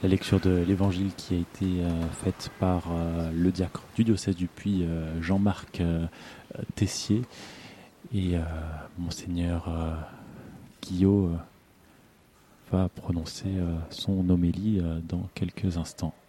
la lecture de l'évangile qui a été faite par le diacre du diocèse du Puy, Jean-Marc Tessier, et Monseigneur Guillot va prononcer son homélie dans quelques instants.